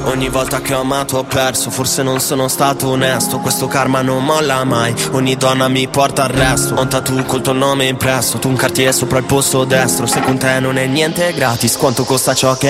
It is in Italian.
Ogni volta che ho amato ho perso, forse non sono stato onesto. Questo karma non molla mai, ogni donna mi porta al resto. Ho un tattoo col tuo nome impresso, tu un Cartier sopra il polso destro. Se con te non è niente gratis, quanto costa ciò che